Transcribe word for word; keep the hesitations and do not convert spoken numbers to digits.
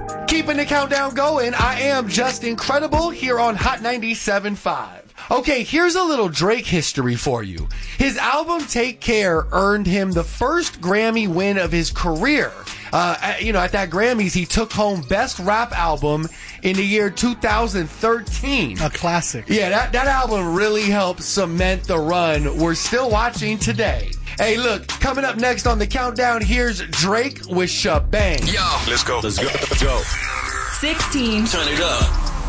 Keeping the countdown going, I am Just Incredible here on Hot ninety-seven point five. Okay, here's a little Drake history for you. His album Take Care earned him the first Grammy win of his career. Uh, at, you know, at that Grammys, he took home Best Rap Album in the year two thousand thirteen. A classic. Yeah, that, that album really helped cement the run we're still watching today. Hey, look, coming up next on the countdown, here's Drake with Shabang. Yo, let's go. Let's go. Let's go. sixteen. Turn it up.